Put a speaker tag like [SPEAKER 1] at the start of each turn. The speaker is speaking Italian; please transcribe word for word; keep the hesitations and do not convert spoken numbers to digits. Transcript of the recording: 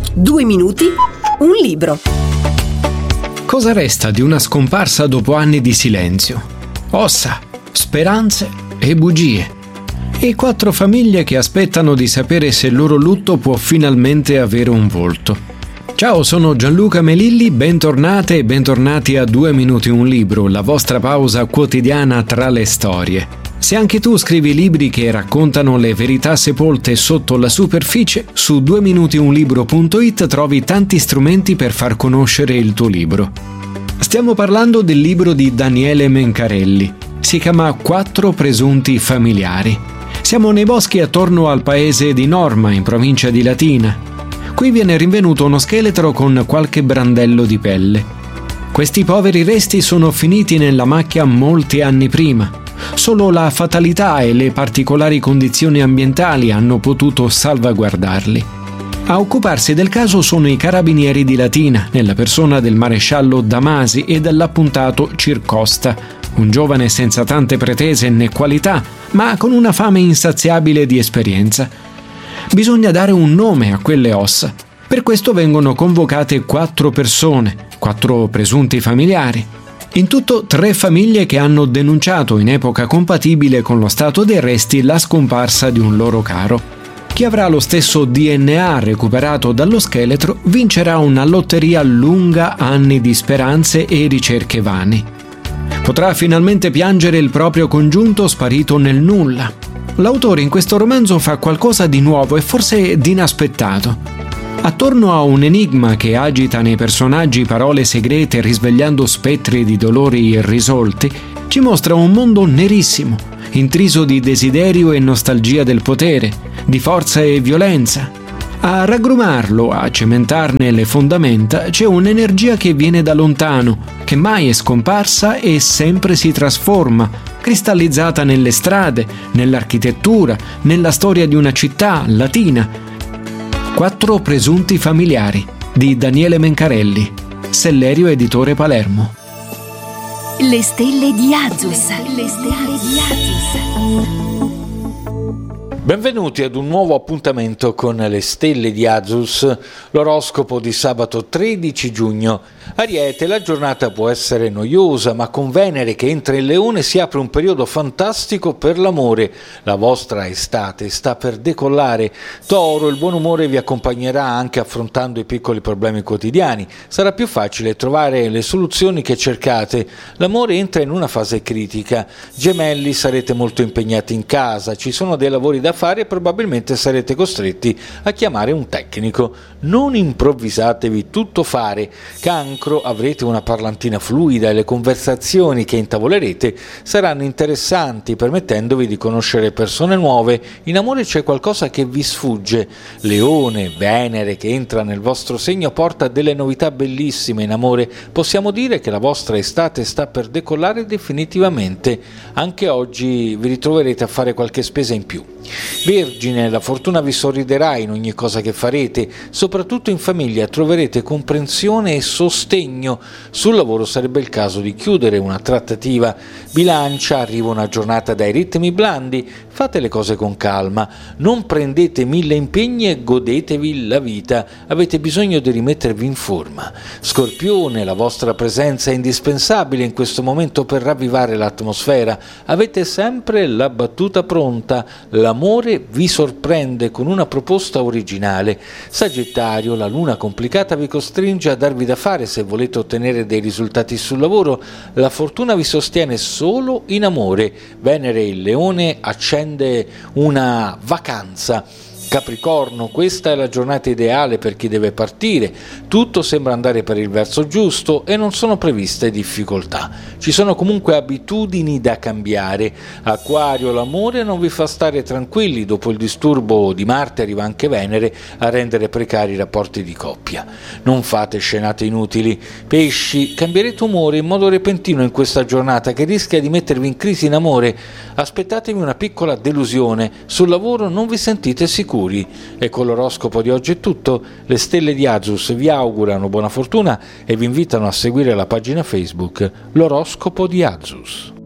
[SPEAKER 1] Due minuti, un libro.
[SPEAKER 2] Cosa resta di una scomparsa dopo anni di silenzio? Ossa, speranze e bugie. E quattro famiglie che aspettano di sapere se il loro lutto può finalmente avere un volto. Ciao, sono Gianluca Melilli, bentornate e bentornati a Due minuti un libro, la vostra pausa quotidiana tra le storie. Se anche tu scrivi libri che raccontano le verità sepolte sotto la superficie, su due minuti un libro punto it trovi tanti strumenti per far conoscere il tuo libro. Stiamo parlando del libro di Daniele Mencarelli. Si chiama Quattro presunti familiari. Siamo nei boschi attorno al paese di Norma, in provincia di Latina. Qui viene rinvenuto uno scheletro con qualche brandello di pelle. Questi poveri resti sono finiti nella macchia molti anni prima. Solo la fatalità e le particolari condizioni ambientali hanno potuto salvaguardarli. A occuparsi del caso sono i carabinieri di Latina, nella persona del maresciallo Damasi e dell'appuntato Circosta, un giovane senza tante pretese né qualità, ma con una fame insaziabile di esperienza. Bisogna dare un nome a quelle ossa. Per questo vengono convocate quattro persone, quattro presunti familiari. In tutto tre famiglie che hanno denunciato in epoca compatibile con lo stato dei resti la scomparsa di un loro caro. Chi avrà lo stesso D N A recuperato dallo scheletro vincerà una lotteria lunga anni di speranze e ricerche vane. Potrà finalmente piangere il proprio congiunto sparito nel nulla. L'autore in questo romanzo fa qualcosa di nuovo e forse di inaspettato. Attorno a un enigma che agita nei personaggi parole segrete risvegliando spettri di dolori irrisolti, ci mostra un mondo nerissimo, intriso di desiderio e nostalgia del potere, di forza e violenza. A raggrumarlo, a cementarne le fondamenta, c'è un'energia che viene da lontano, che mai è scomparsa e sempre si trasforma, cristallizzata nelle strade, nell'architettura, nella storia di una città, Latina. Quattro presunti familiari di Daniele Mencarelli, Sellerio Editore Palermo.
[SPEAKER 1] Le stelle di Azus. Le stelle di Azus.
[SPEAKER 3] Benvenuti ad un nuovo appuntamento con le stelle di Azus, l'oroscopo di sabato tredici giugno. Ariete, la giornata può essere noiosa, ma con Venere che entra in Leone si apre un periodo fantastico per l'amore. La vostra estate sta per decollare. Toro, il buon umore vi accompagnerà anche affrontando i piccoli problemi quotidiani. Sarà più facile trovare le soluzioni che cercate. L'amore entra in una fase critica. Gemelli, sarete molto impegnati in casa, ci sono dei lavori da fare e probabilmente sarete costretti a chiamare un tecnico. Non improvvisatevi tutto fare. Cancro, avrete una parlantina fluida e le conversazioni che intavolerete saranno interessanti, permettendovi di conoscere persone nuove. In amore c'è qualcosa che vi sfugge. Leone, Venere che entra nel vostro segno porta delle novità bellissime in amore. Possiamo dire che la vostra estate sta per decollare definitivamente. Anche oggi vi ritroverete a fare qualche spesa in più. Vergine, la fortuna vi sorriderà in ogni cosa che farete, soprattutto in famiglia troverete comprensione e sostegno. Sul lavoro sarebbe il caso di chiudere una trattativa. Bilancia, arriva una giornata dai ritmi blandi, fate le cose con calma, non prendete mille impegni e godetevi la vita, avete bisogno di rimettervi in forma. Scorpione, la vostra presenza è indispensabile in questo momento per ravvivare l'atmosfera, avete sempre la battuta pronta, l'amore vi sorprende con una proposta originale. Sagittario, la luna complicata vi costringe a darvi da fare se volete ottenere dei risultati sul lavoro, la fortuna vi sostiene solo in amore. Venere, il leone, accende una vacanza. Capricorno, questa è la giornata ideale per chi deve partire, tutto sembra andare per il verso giusto e non sono previste difficoltà, ci sono comunque abitudini da cambiare. Acquario, l'amore non vi fa stare tranquilli, dopo il disturbo di Marte arriva anche Venere a rendere precari i rapporti di coppia, non fate scenate inutili. Pesci, cambierete umore in modo repentino in questa giornata che rischia di mettervi in crisi in amore, aspettatevi una piccola delusione, sul lavoro non vi sentite sicuri. E con l'oroscopo di oggi è tutto. Le stelle di Azus vi augurano buona fortuna e vi invitano a seguire la pagina Facebook L'oroscopo di Azus.